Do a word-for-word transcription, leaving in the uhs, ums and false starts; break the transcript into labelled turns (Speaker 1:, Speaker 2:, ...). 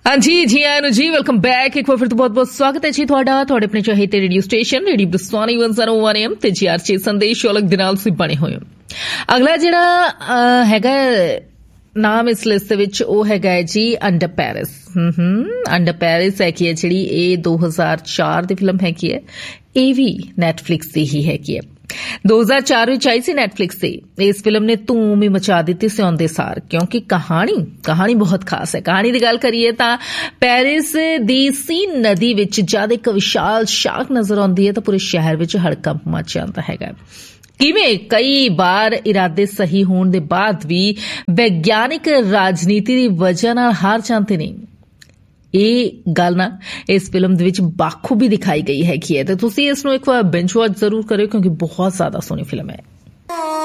Speaker 1: हाँ जी जी आया नु जी वेलकम बैक एक बार फिर तो बहुत बहुत स्वागत है जी ਤੁਹਾਡਾ ਤੁਹਾਡੇ ਆਪਣੇ ਚਾਹੀਦੇ radio station radio ਬਰਸਾਨੀ one oh one A M ਤੇ ਜੀ ਆਰ ਛੇ ਸੰਦੇਸ਼ ਸ਼ੋਲਕ ਦੇ ਨਾਲ ਤੁਸੀਂ ਬਣੇ ਹੋਏ ਹੋ। ਅਗਲਾ ਜਿਹੜਾ ਹੈਗਾ ਨਾਮ ਇਸ ਲਿਸਟ ਦੇ ਵਿੱਚ ਉਹ ਹੈਗਾ ਹੈ ਜੀ ਅੰਡਰ ਪੈਰਿਸ। ਹੂੰ ਹੂੰ ਅੰਡਰ ਪੈਰਿਸ ਹੈ ਕਿ ਜਿਹੜੀ ਇਹ ਦੋ ਹਜ਼ਾਰ ਚਾਰ ਦੀ ਫਿਲਮ ਹੈਗੀ ਹੈ, ਇਹ ਵੀ ਨੈਟਫਲਿਕਸ ਦੀ ਹੀ ਹੈਗੀ ਹੈ। ਦੋ ਹਜ਼ਾਰ ਚਾਰ ਵਿੱਚ ਆਈ ਸੀ ਨੈਟਫਲਿਕਸ ਤੇ। ਇਸ ਫਿਲਮ ਨੇ ਧੂਮ ਹੀ ਮਚਾ ਦਿੱਤੀ ਸੀ ਆਉਂਦੇ ਸਾਰ, ਕਿਉਂਕਿ ਕਹਾਣੀ ਕਹਾਣੀ ਬਹੁਤ ਖਾਸ ਹੈ। ਕਹਾਣੀ ਦੀ ਗੱਲ ਕਰੀਏ ਤਾਂ ਪੈਰਿਸ ਦੀ ਸੀਨ ਨਦੀ ਵਿੱਚ ਜਦ ਇੱਕ ਵਿਸ਼ਾਲ ਸ਼ਾਰਕ ਨਜ਼ਰ ਆਉਂਦੀ ਹੈ ਤਾਂ ਪੂਰੇ ਸ਼ਹਿਰ ਵਿੱਚ ਹੜਕੰਪ ਮਚ ਜਾਂਦਾ ਹੈਗਾ। ਕਿਵੇਂ ਕਈ ਵਾਰ ਇਰਾਦੇ ਸਹੀ ਹੋਣ ਦੇ ਬਾਅਦ ਵੀ ਵਿਗਿਆਨਿਕ ਰਾਜਨੀਤੀ ਦੀ ਵਜ੍ਹਾ ਨਾਲ ਹਾਰ ਜਾਂਦੇ ਨੇ। ਇਹ ਗੱਲ ਨਾ ਇਸ ਫਿਲਮ ਦੇ ਵਿੱਚ ਬਾਖੂਬੀ ਦਿਖਾਈ ਗਈ ਹੈਗੀ ਹੈ ਤੇ ਤੁਸੀਂ ਇਸ ਨੂੰ ਇੱਕ ਵਾਰ ਬਿੰਜ ਵਾਚ ਜ਼ਰੂਰ ਕਰਿਓ, ਕਿਉਂਕਿ ਬਹੁਤ ਜ਼ਿਆਦਾ ਸੋਹਣੀ ਫਿਲਮ ਹੈ।